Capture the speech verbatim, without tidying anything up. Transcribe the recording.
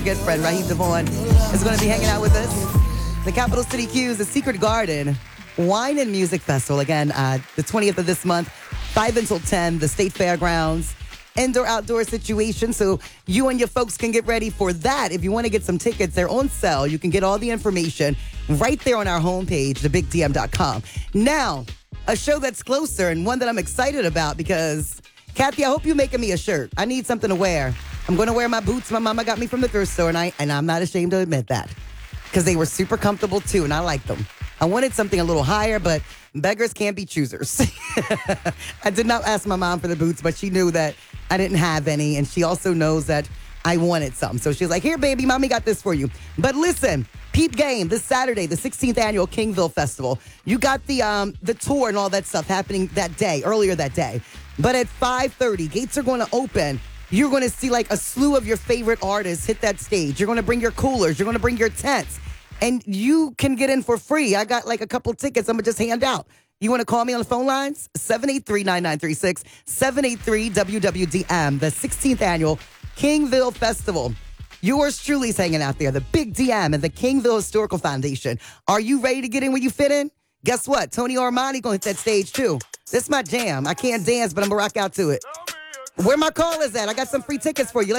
good friend, Raheem Devon, is going to be hanging out with us. The Capital City Q's, the Secret Garden Wine and Music Festival. Again, uh, the twentieth of this month, five until ten, the State Fairgrounds. Indoor-outdoor situation, so you and your folks can get ready for that. If you want to get some tickets, they're on sale. You can get all the information right there on our homepage, the big d m dot com. Now, a show that's closer and one that I'm excited about because, Kathy, I hope you're making me a shirt. I need something to wear. I'm going to wear my boots my mama got me from the thrift store, and, I, and I'm not ashamed to admit that because they were super comfortable, too, and I like them. I wanted something a little higher, but beggars can't be choosers. I did not ask my mom for the boots, but she knew that I didn't have any, and she also knows that I wanted some. So she's like, here, baby, mommy got this for you. But listen, Peep Game, this Saturday, the sixteenth Annual Kingville Festival. You got the um, the tour and all that stuff happening that day, earlier that day. But at five thirty, gates are going to open. You're going to see like a slew of your favorite artists hit that stage. You're going to bring your coolers. You're going to bring your tents. And you can get in for free. I got like a couple tickets I'm going to just hand out. You want to call me on the phone lines? seven eight three, nine nine three six, seven eight three W W D M, the sixteenth Annual Kingville Festival. Yours truly's hanging out there, the Big D M and the Kingville Historical Foundation. Are you ready to get in where you fit in? Guess what? Tony Armani going to hit that stage too. This is my jam. I can't dance, but I'm going to rock out to it. Where my call is at? I got some free tickets for you. Let's